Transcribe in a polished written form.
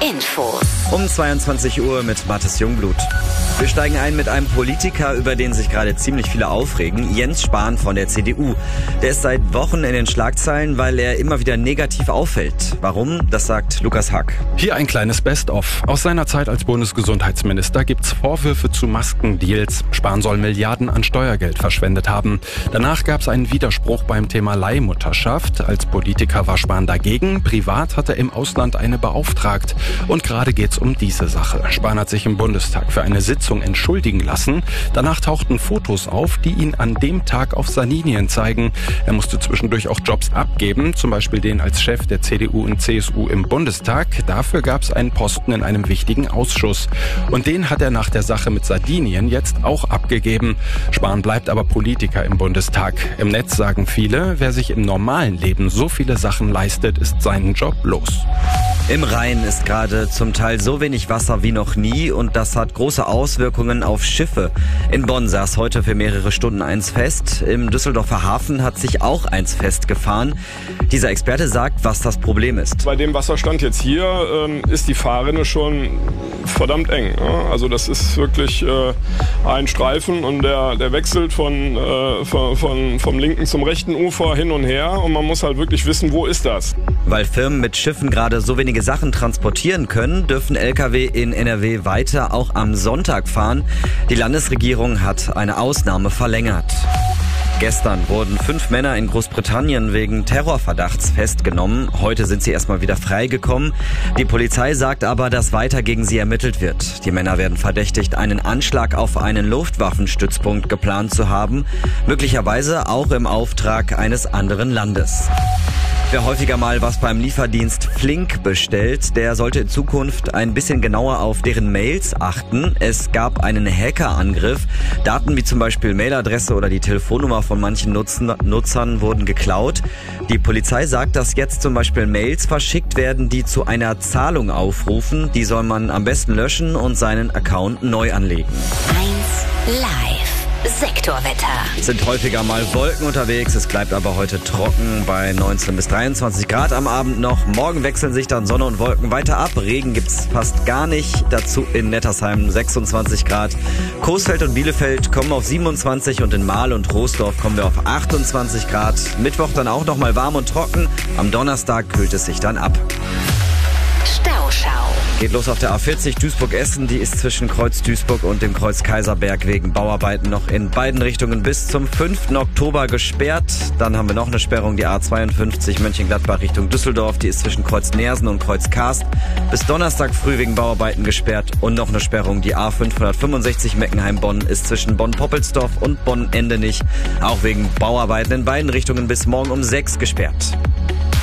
Infos. Um 22 Uhr mit Mathis Jungblut. Wir steigen ein mit einem Politiker, über den sich gerade ziemlich viele aufregen. Jens Spahn von der CDU. Der ist seit Wochen in den Schlagzeilen, weil er immer wieder negativ auffällt. Warum? Das sagt Lukas Hack. Hier ein kleines Best-of. Aus seiner Zeit als Bundesgesundheitsminister gibt's Vorwürfe zu Maskendeals. Spahn soll Milliarden an Steuergeld verschwendet haben. Danach gab's einen Widerspruch beim Thema Leihmutterschaft. Als Politiker war Spahn dagegen. Privat hat er im Ausland eine beauftragt. Und gerade geht's um diese Sache. Spahn hat sich im Bundestag für eine Sitzung entschuldigen lassen. Danach tauchten Fotos auf, die ihn an dem Tag auf Sardinien zeigen. Er musste zwischendurch auch Jobs abgeben, zum Beispiel den als Chef der CDU und CSU im Bundestag. Dafür gab es einen Posten in einem wichtigen Ausschuss. Und den hat er nach der Sache mit Sardinien jetzt auch abgegeben. Spahn bleibt aber Politiker im Bundestag. Im Netz sagen viele, wer sich im normalen Leben so viele Sachen leistet, ist seinen Job los. Im Rhein ist gerade zum Teil so wenig Wasser wie noch nie und das hat große Auswirkungen auf Schiffe. In Bonn saß heute für mehrere Stunden eins fest. Im Düsseldorfer Hafen hat sich auch eins festgefahren. Dieser Experte sagt, was das Problem ist. Bei dem Wasserstand jetzt hier ist die Fahrrinne schon verdammt eng. Also das ist wirklich ein Streifen und der wechselt vom linken zum rechten Ufer hin und her und man muss halt wirklich wissen, wo ist das? Weil Firmen mit Schiffen gerade so wenige Sachen transportieren können, dürfen Lkw in NRW weiter auch am Sonntag fahren. Die Landesregierung hat eine Ausnahme verlängert. Gestern wurden 5 Männer in Großbritannien wegen Terrorverdachts festgenommen. Heute sind sie erstmal wieder freigekommen. Die Polizei sagt aber, dass weiter gegen sie ermittelt wird. Die Männer werden verdächtigt, einen Anschlag auf einen Luftwaffenstützpunkt geplant zu haben. Möglicherweise auch im Auftrag eines anderen Landes. Wer häufiger mal was beim Lieferdienst Flink bestellt, der sollte in Zukunft ein bisschen genauer auf deren Mails achten. Es gab einen Hackerangriff. Daten wie zum Beispiel Mailadresse oder die Telefonnummer von manchen Nutzern wurden geklaut. Die Polizei sagt, dass jetzt zum Beispiel Mails verschickt werden, die zu einer Zahlung aufrufen. Die soll man am besten löschen und seinen Account neu anlegen. 1 Live. Sektorwetter. Es sind häufiger mal Wolken unterwegs, es bleibt aber heute trocken bei 19 bis 23 Grad am Abend noch. Morgen wechseln sich dann Sonne und Wolken weiter ab. Regen gibt's fast gar nicht. Dazu in Nettersheim 26 Grad. Coesfeld und Bielefeld kommen auf 27 und in Marl und Troisdorf kommen wir auf 28 Grad. Mittwoch dann auch noch mal warm und trocken. Am Donnerstag kühlt es sich dann ab. Stauschau. Geht los auf der A40 Duisburg-Essen. Die ist zwischen Kreuz Duisburg und dem Kreuz Kaiserberg wegen Bauarbeiten noch in beiden Richtungen bis zum 5. Oktober gesperrt. Dann haben wir noch eine Sperrung, die A52 Mönchengladbach Richtung Düsseldorf. Die ist zwischen Kreuz Neersen und Kreuz Karst bis Donnerstag früh wegen Bauarbeiten gesperrt. Und noch eine Sperrung, die A565 Meckenheim-Bonn ist zwischen Bonn-Poppelsdorf und Bonn-Endenich auch wegen Bauarbeiten in beiden Richtungen bis morgen um 6 gesperrt.